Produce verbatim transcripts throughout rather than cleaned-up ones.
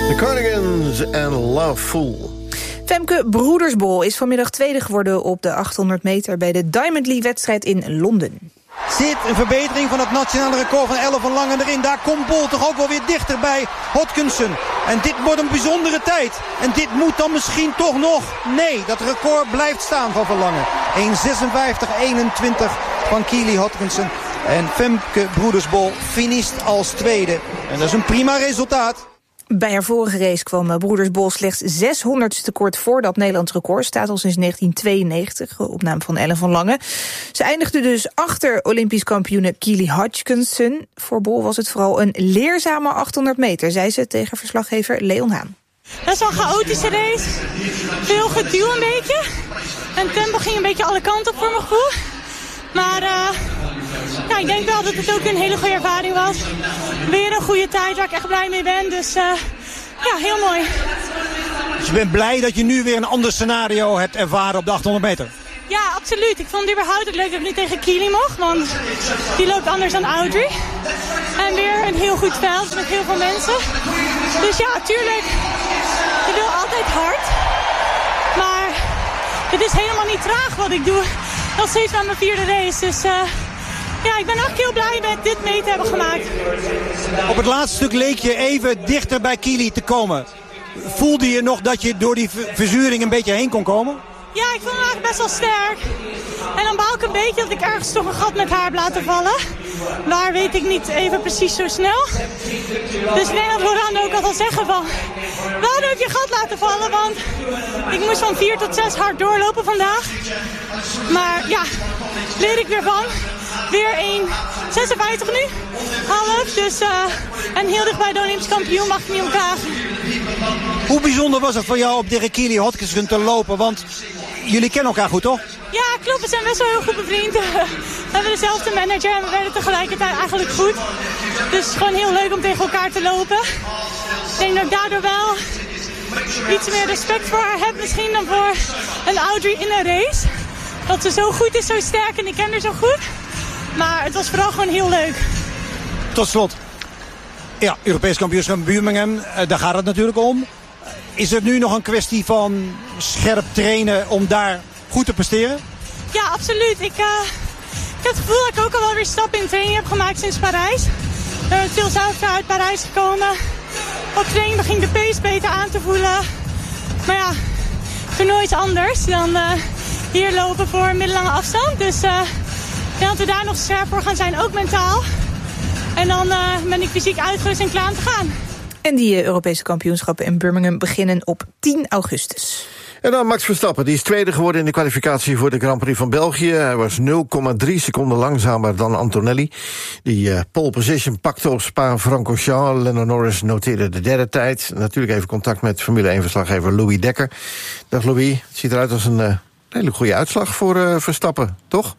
The Cardigans en Loveful. Femke Broedersbol is vanmiddag tweede geworden op de achthonderd meter... bij de Diamond League-wedstrijd in Londen. Zit een verbetering van het nationale record van Elle van Langen erin. Daar komt Bol toch ook wel weer dichter bij Hodgkinson. En dit wordt een bijzondere tijd. En dit moet dan misschien toch nog. Nee, dat record blijft staan van Van Langen. één zesenvijftig eenentwintig van Keely Hodgkinson. En Femke Broedersbol finisht als tweede. En dat is een prima resultaat. Bij haar vorige race kwam Broedersbol slechts zeshonderdste tekort voor dat Nederlands record. Staat al sinds negentien tweeënnegentig, op naam van Ellen van Langen. Ze eindigde dus achter Olympisch kampioene Keely Hodgkinson. Voor Bol was het vooral een leerzame achthonderd meter, zei ze tegen verslaggever Leon Haan. Dat is wel een chaotische race. Veel geduw een beetje. En het tempo ging een beetje alle kanten op voor mijn gevoel. Maar uh, ja, ik denk wel dat het ook een hele goede ervaring was. Weer een goede tijd waar ik echt blij mee ben. Dus uh, ja, heel mooi. Dus je bent blij dat je nu weer een ander scenario hebt ervaren op de achthonderd meter? Ja, absoluut. Ik vond het überhaupt het leuk dat ik nu tegen Keely mocht. Want die loopt anders dan Audrey. En weer een heel goed veld met heel veel mensen. Dus ja, tuurlijk. Je wil altijd hard. Maar het is helemaal niet traag wat ik doe. Nog steeds aan mijn vierde race. Dus uh, ja, ik ben echt heel blij met dit mee te hebben gemaakt. Op het laatste stuk leek je even dichter bij Keely te komen. Voelde je nog dat je door die verzuring een beetje heen kon komen? Ja, ik vond me eigenlijk best wel sterk. En dan baal ik een beetje dat ik ergens toch een gat met haar heb laten vallen. Waar weet ik niet even precies zo snel. Dus ik denk dat Laurent ook al zal zeggen van... waarom heb je gat laten vallen? Want ik moest van vier tot zes hard doorlopen vandaag. Maar ja, leer ik weer van. Weer één zesenvijftig nu. Half. Dus, uh, en heel dicht bij de Olympisch kampioen, mag ik niet om klagen. Hoe bijzonder was het voor jou op de Keely Hodgkinson te lopen? Want jullie kennen elkaar goed, toch? Ja, klopt. We zijn best wel heel goed bevriend. We hebben dezelfde manager en we werden tegelijkertijd eigenlijk goed. Dus het is gewoon heel leuk om tegen elkaar te lopen. Ik denk dat ik daardoor wel iets meer respect voor haar heb misschien dan voor een Audrey in een race. Dat ze zo goed is, zo sterk en ik ken haar zo goed. Maar het was vooral gewoon heel leuk. Tot slot. Ja, Europees kampioenschap Birmingham, daar gaat het natuurlijk om. Is het nu nog een kwestie van scherp trainen om daar goed te presteren? Ja, absoluut. Ik, uh, ik heb het gevoel dat ik ook al wel weer stappen in training heb gemaakt sinds Parijs. We zijn veel zelf uit Parijs gekomen. Op training begint de pace beter aan te voelen. Maar ja, voor nooit anders dan uh, hier lopen voor een middellange afstand. Dus uh, ik denk dat we daar nog scherp voor gaan zijn, ook mentaal. En dan uh, ben ik fysiek uitgerust en klaar om te gaan. En die Europese kampioenschappen in Birmingham beginnen op tien augustus. En dan Max Verstappen, die is tweede geworden in de kwalificatie voor de Grand Prix van België. Hij was nul komma drie seconden langzamer dan Antonelli. Die uh, pole position pakte op Spa-Francorchamps. Lando Norris noteerde de derde tijd. Natuurlijk even contact met Formule één-verslaggever Louis Dekker. Dag Louis, het ziet eruit als een uh, hele goede uitslag voor uh, Verstappen, toch?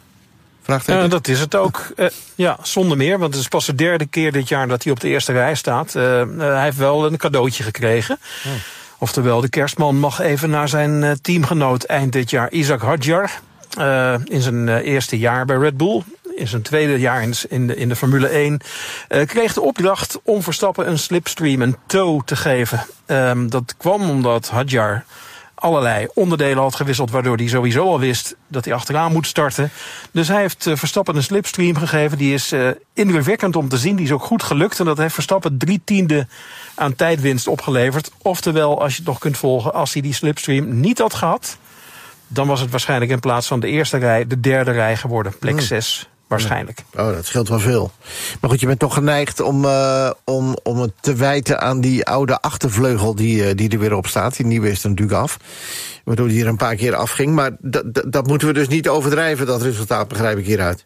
Ja, uh, dat is het ook. Uh, ja, zonder meer, want het is pas de derde keer dit jaar dat hij op de eerste rij staat. Uh, uh, hij heeft wel een cadeautje gekregen. Oh. Oftewel, de kerstman mag even naar zijn uh, teamgenoot eind dit jaar, Isaac Hadjar. Uh, in zijn uh, eerste jaar bij Red Bull, in zijn tweede jaar in, in, de, in de Formule één... Uh, kreeg de opdracht om Verstappen een slipstream, een tow te geven. Um, dat kwam omdat Hadjar allerlei onderdelen had gewisseld, waardoor hij sowieso al wist dat hij achteraan moet starten. Dus hij heeft uh, Verstappen een slipstream gegeven. Die is uh, indrukwekkend om te zien. Die is ook goed gelukt. En dat heeft Verstappen drie tiende aan tijdwinst opgeleverd. Oftewel, als je het nog kunt volgen, als hij die slipstream niet had gehad, dan was het waarschijnlijk in plaats van de eerste rij de derde rij geworden. Plek zes. Waarschijnlijk. Oh, dat scheelt wel veel. Maar goed, je bent toch geneigd om, uh, om, om het te wijten aan die oude achtervleugel die, uh, die er weer op staat. Die nieuwe is er natuurlijk af. Waardoor die er een paar keer afging. Maar dat moeten we dus niet overdrijven, dat resultaat, begrijp ik hieruit.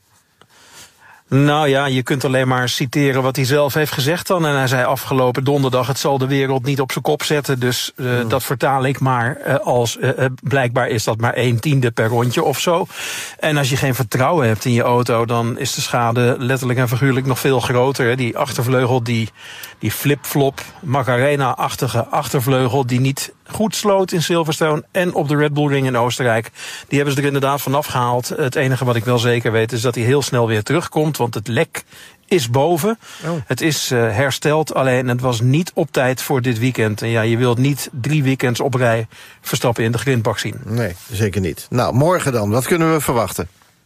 Nou ja, je kunt alleen maar citeren wat hij zelf heeft gezegd dan. En hij zei afgelopen donderdag, het zal de wereld niet op zijn kop zetten. Dus uh, hmm. dat vertaal ik maar uh, als uh, blijkbaar is dat maar een tiende per rondje of zo. En als je geen vertrouwen hebt in je auto, dan is de schade letterlijk en figuurlijk nog veel groter. Hè. Die achtervleugel, die, die flip-flop, Macarena-achtige achtervleugel, die niet goed sloot in Silverstone en op de Red Bull Ring in Oostenrijk. Die hebben ze er inderdaad vanaf gehaald. Het enige wat ik wel zeker weet is dat hij heel snel weer terugkomt. want het lek is boven. Oh. Het is uh, hersteld, alleen het was niet op tijd voor dit weekend. En ja, je wilt niet drie weekends op rij Verstappen in de grindbak zien. Nee, zeker niet. Nou, morgen dan, wat kunnen we verwachten?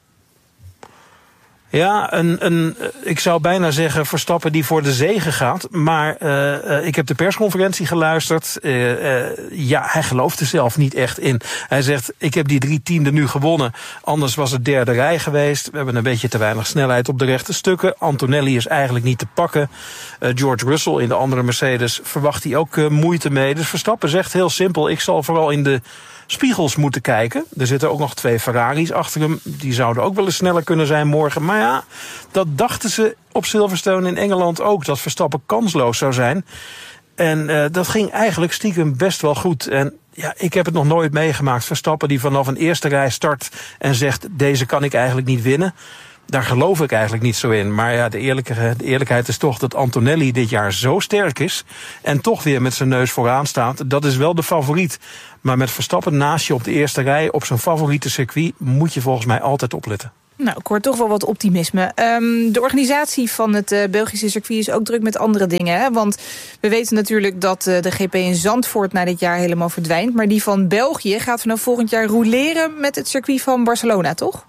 Ja, een, een, ik zou bijna zeggen Verstappen die voor de zege gaat. Maar uh, uh, ik heb de persconferentie geluisterd. Uh, uh, ja, hij gelooft er zelf niet echt in. Hij zegt, ik heb die drie tienden nu gewonnen. Anders was het derde rij geweest. We hebben een beetje te weinig snelheid op de rechte stukken. Antonelli is eigenlijk niet te pakken. Uh, George Russell in de andere Mercedes verwacht hij ook uh, moeite mee. Dus Verstappen zegt heel simpel, ik zal vooral in de spiegels moeten kijken. Er zitten ook nog twee Ferraris achter hem. Die zouden ook wel eens sneller kunnen zijn morgen. Maar ja, dat dachten ze op Silverstone in Engeland ook. Dat Verstappen kansloos zou zijn. En uh, dat ging eigenlijk stiekem best wel goed. En ja, ik heb het nog nooit meegemaakt. Verstappen die vanaf een eerste rij start en zegt, deze kan ik eigenlijk niet winnen. Daar geloof ik eigenlijk niet zo in. Maar ja, de, eerlijke, de eerlijkheid is toch dat Antonelli dit jaar zo sterk is en toch weer met zijn neus vooraan staat. Dat is wel de favoriet. Maar met Verstappen naast je op de eerste rij op zijn favoriete circuit moet je volgens mij altijd opletten. Nou, ik hoor toch wel wat optimisme. Um, de organisatie van het uh, Belgische circuit is ook druk met andere dingen. Hè? Want we weten natuurlijk dat uh, de G P in Zandvoort na dit jaar helemaal verdwijnt. Maar die van België gaat vanaf volgend jaar rouleren met het circuit van Barcelona, toch?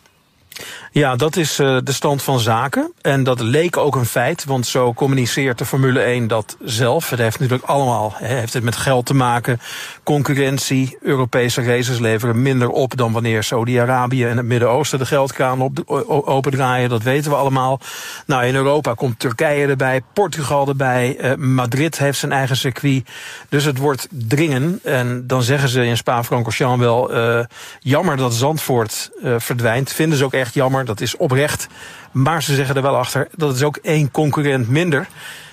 Ja, dat is uh, de stand van zaken. En dat leek ook een feit, want zo communiceert de Formule één dat zelf. Het heeft natuurlijk allemaal he, heeft het met geld te maken. Concurrentie, Europese races leveren minder op dan wanneer Saudi-Arabië en het Midden-Oosten de geldkraan op, opendraaien. Dat weten we allemaal. Nou, in Europa komt Turkije erbij, Portugal erbij. Uh, Madrid heeft zijn eigen circuit. Dus het wordt dringen. En dan zeggen ze in Spa-Francorchamps wel, uh, jammer dat Zandvoort uh, verdwijnt. Vinden ze ook echt jammer. Dat is oprecht. Maar ze zeggen er wel achter, dat is ook één concurrent minder.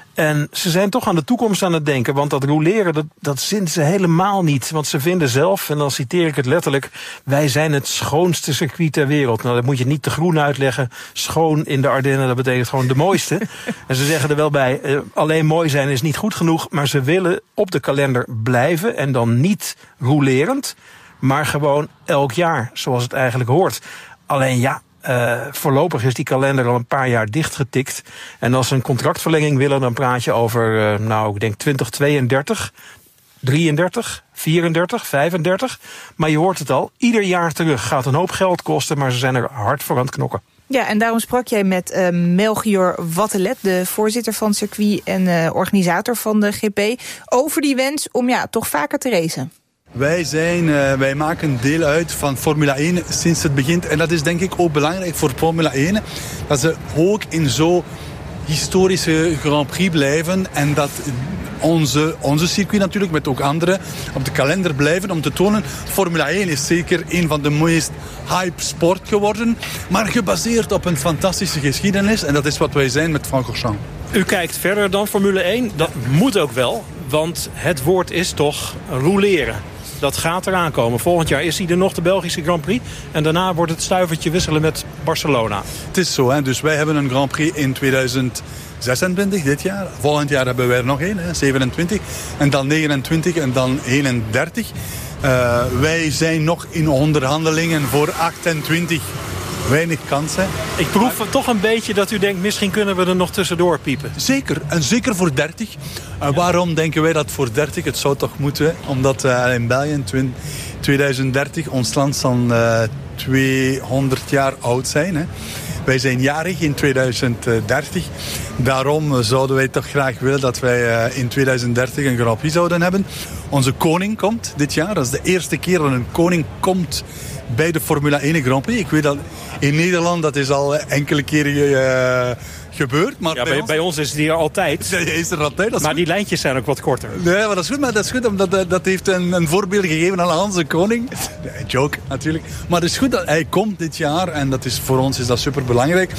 En ze zijn toch aan de toekomst aan het denken. Want dat rouleren, dat, dat zinnen ze helemaal niet. Want ze vinden zelf, en dan citeer ik het letterlijk, wij zijn het schoonste circuit ter wereld. Nou, dat moet je niet te groen uitleggen. Schoon in de Ardennen, dat betekent gewoon de mooiste. En ze zeggen er wel bij, uh, alleen mooi zijn is niet goed genoeg. Maar ze willen op de kalender blijven. En dan niet roulerend, maar gewoon elk jaar, zoals het eigenlijk hoort. Alleen ja, Uh, voorlopig is die kalender al een paar jaar dichtgetikt. En als ze een contractverlenging willen, dan praat je over, uh, nou, ik denk twintig tweeëndertig, drieëndertig, vierendertig, vijfendertig. Maar je hoort het al, ieder jaar terug gaat een hoop geld kosten, maar ze zijn er hard voor aan het knokken. Ja, en daarom sprak jij met uh, Melchior Wattelet, de voorzitter van het circuit en uh, organisator van de G P, over die wens om ja, toch vaker te racen. Wij, zijn, uh, wij maken deel uit van Formule één sinds het begint. En dat is denk ik ook belangrijk voor Formule één. Dat ze ook in zo'n historische Grand Prix blijven. En dat onze, onze circuit natuurlijk, met ook andere, op de kalender blijven. Om te tonen, Formule één is zeker een van de meest hype sport geworden. Maar gebaseerd op een fantastische geschiedenis. En dat is wat wij zijn met Francorchamps. U kijkt verder dan Formule één. Dat moet ook wel. Want het woord is toch rouleren. Dat gaat eraan komen. Volgend jaar is hij er nog, de Belgische Grand Prix. En daarna wordt het stuivertje wisselen met Barcelona. Het is zo, hè? Dus wij hebben een Grand Prix in tweeduizend zesentwintig, dit jaar. Volgend jaar hebben wij er nog één, hè? zevenentwintig. En dan negenentwintig en dan eenendertig. Uh, wij zijn nog in onderhandelingen voor achtentwintig. Weinig kansen. Ik proef maar toch een beetje dat u denkt, misschien kunnen we er nog tussendoor piepen. Zeker, en zeker voor dertig. Uh, waarom denken wij dat voor dertig? Het zou toch moeten, omdat uh, in België in tweeduizend dertig ons land zal uh, tweehonderd jaar oud zijn. Hè. Wij zijn jarig in tweeduizend dertig. Daarom zouden wij toch graag willen dat wij uh, in tweeduizend dertig een Grand Prix zouden hebben. Onze koning komt dit jaar. Dat is de eerste keer dat een koning komt bij de Formule één Grand Prix. Ik weet dat in Nederland dat is al enkele keren uh, gebeurd. Maar ja, bij, bij, ons, bij ons is het hier altijd. Ja, is er altijd. Dat is maar goed. Die lijntjes zijn ook wat korter. Nee, maar dat is goed. Maar dat is goed, omdat dat, dat heeft een, een voorbeeld gegeven aan Hans de Koning. Nee, joke, natuurlijk. Maar het is goed dat hij komt dit jaar. En dat is, voor ons is dat super belangrijk.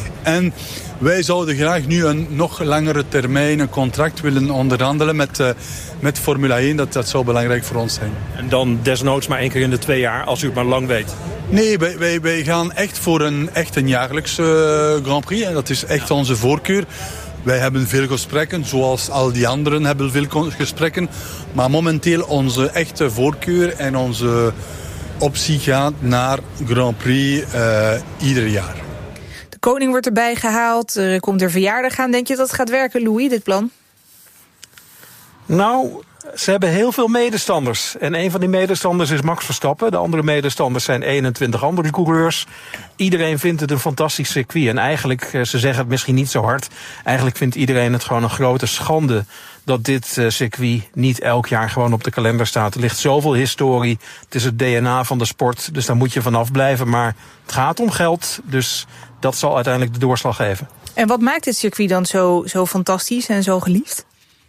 En wij zouden graag nu een nog langere termijn een contract willen onderhandelen met, uh, met Formule één. Dat, dat zou belangrijk voor ons zijn. En dan desnoods maar één keer in de twee jaar, als u het maar lang weet. Nee, wij, wij, wij gaan echt voor een, echt een jaarlijkse uh, Grand Prix. En dat is echt ja. onze voorkeur. Wij hebben veel gesprekken, zoals al die anderen hebben veel gesprekken. Maar momenteel onze echte voorkeur en onze optie gaat naar Grand Prix uh, ieder jaar. koning wordt erbij gehaald, er komt er verjaardag aan. Denk je dat het gaat werken, Louis, dit plan? Nou, ze hebben heel veel medestanders. En een van die medestanders is Max Verstappen. De andere medestanders zijn eenentwintig andere coureurs. Iedereen vindt het een fantastisch circuit. En eigenlijk, ze zeggen het misschien niet zo hard, eigenlijk vindt iedereen het gewoon een grote schande dat dit uh, circuit niet elk jaar gewoon op de kalender staat. Er ligt zoveel historie, het is het D N A van de sport, dus daar moet je vanaf blijven. Maar het gaat om geld, dus dat zal uiteindelijk de doorslag geven. En wat maakt dit circuit dan zo, zo fantastisch en zo geliefd?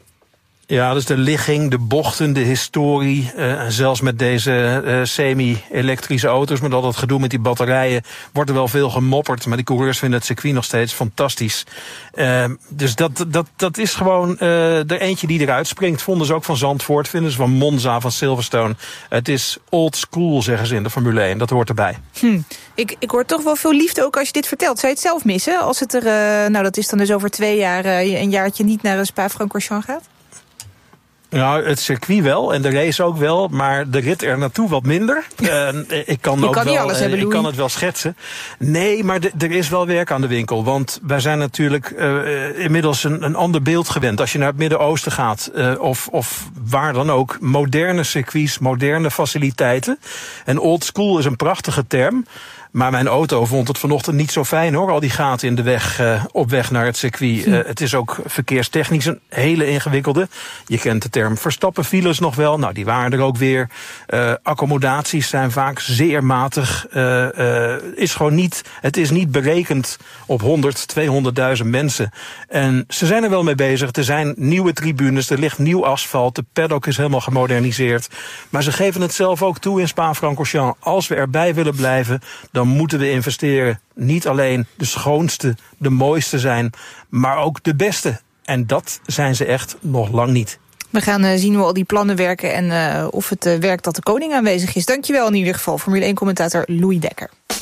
Ja, dus de ligging, de bochten, de historie. Uh, en zelfs met deze uh, semi-elektrische auto's, met al dat gedoe met die batterijen, wordt er wel veel gemopperd. Maar die coureurs vinden het circuit nog steeds fantastisch. Uh, dus dat, dat, dat is gewoon uh, er eentje die eruit springt. Vonden ze ook van Zandvoort, vinden ze van Monza, van Silverstone. Het is old school, zeggen ze in de Formule één. Dat hoort erbij. Hm. Ik, ik hoor toch wel veel liefde ook als je dit vertelt. Zou je het zelf missen als het er, uh, nou dat is dan dus over twee jaar, uh, een jaartje niet naar Spa-Francorchamps gaat? Nou, het circuit wel en de race ook wel, maar de rit er naartoe wat minder. Uh, ik kan, Je ook kan wel, niet alles hebben, ik Louis. kan het wel schetsen. Nee, maar de, er is wel werk aan de winkel. Want wij zijn natuurlijk uh, inmiddels een, een ander beeld gewend. Als je naar het Midden-Oosten gaat, uh, of, of waar dan ook, moderne circuits, moderne faciliteiten. En old school is een prachtige term. Maar mijn auto vond het vanochtend niet zo fijn, hoor. Al die gaten in de weg, uh, op weg naar het circuit. Uh, het is ook verkeerstechnisch een hele ingewikkelde. Je kent de term Verstappenfiles nog wel. Nou, die waren er ook weer. Uh, accommodaties zijn vaak zeer matig. Uh, uh, is gewoon niet, het is niet berekend op honderd, tweehonderdduizend mensen. En ze zijn er wel mee bezig. Er zijn nieuwe tribunes, er ligt nieuw asfalt. De paddock is helemaal gemoderniseerd. Maar ze geven het zelf ook toe in Spa-Francorchamps. Als we erbij willen blijven, dan dan moeten we investeren. Niet alleen de schoonste, de mooiste zijn, maar ook de beste. En dat zijn ze echt nog lang niet. We gaan uh, zien hoe al die plannen werken en uh, of het uh, werkt dat de koning aanwezig is. Dankjewel in ieder geval, Formule één-commentator Louis Dekker.